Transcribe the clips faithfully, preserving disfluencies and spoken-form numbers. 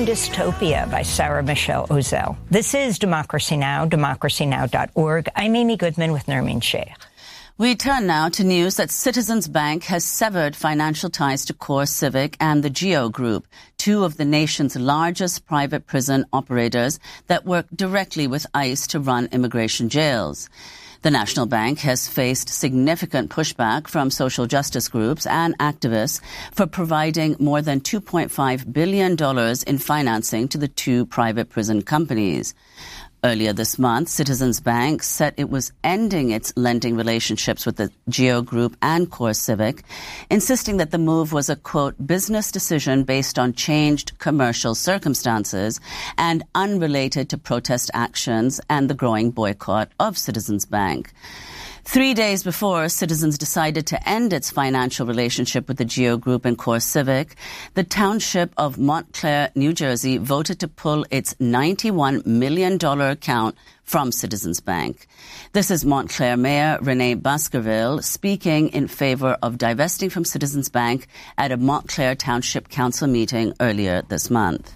American Dystopia by Sarah Michelle Ozell. This is Democracy Now!, democracy now dot org. I'm Amy Goodman with Nermeen Sheikh. We turn now to news that Citizens Bank has severed financial ties to CoreCivic and the GEO Group, two of the nation's largest private prison operators that work directly with ICE to run immigration jails. The National Bank has faced significant pushback from social justice groups and activists for providing more than two point five billion dollars in financing to the two private prison companies. Earlier this month, Citizens Bank said it was ending its lending relationships with the GEO Group and CoreCivic, insisting that the move was a, quote, business decision based on changed commercial circumstances and unrelated to protest actions and the growing boycott of Citizens Bank. Three days before Citizens decided to end its financial relationship with the GEO Group and CoreCivic, the township of Montclair, New Jersey, voted to pull its ninety-one million dollars account from Citizens Bank. This is Montclair Mayor Renee Baskerville speaking in favor of divesting from Citizens Bank at a Montclair Township Council meeting earlier this month.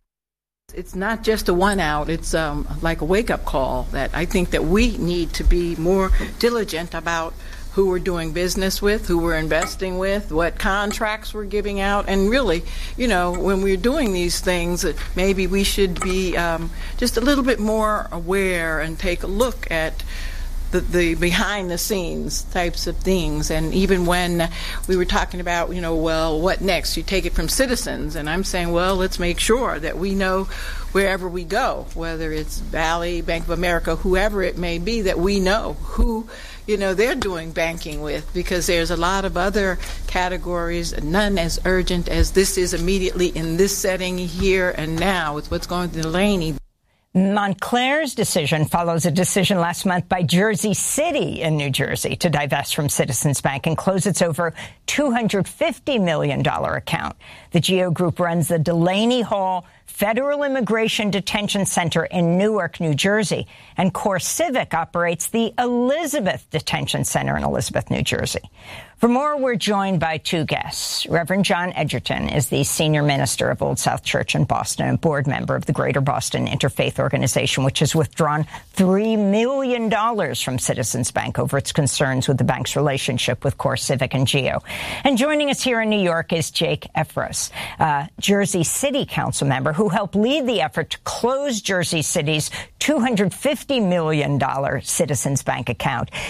It's not just a one out, it's um, like a wake-up call that I think that we need to be more diligent about who we're doing business with, who we're investing with, what contracts we're giving out, and really, you know, when we're doing these things, maybe we should be um, just a little bit more aware and take a look at The, the behind-the-scenes types of things. And even when we were talking about, you know, well, what next? You take it from Citizens, and I'm saying, well, let's make sure that we know wherever we go, whether it's Valley, Bank of America, whoever it may be, that we know who, you know, they're doing banking with, because there's a lot of other categories, none as urgent as this is immediately in this setting here and now with what's going to Delaney. Montclair's decision follows a decision last month by Jersey City in New Jersey to divest from Citizens Bank and close its over two hundred fifty million dollars account. The GEO Group runs the Delaney Hall Federal Immigration Detention Center in Newark, New Jersey, and CoreCivic operates the Elizabeth Detention Center in Elizabeth, New Jersey. For more, we're joined by two guests. Reverend John Edgerton is the senior minister of Old South Church in Boston and board member of the Greater Boston Interfaith Organization, which has withdrawn three million dollars from Citizens Bank over its concerns with the bank's relationship with CoreCivic and GEO. And joining us here in New York is Jake Efros, uh, Jersey City Council member who helped lead the effort to close Jersey City's two hundred fifty million dollars Citizens Bank account.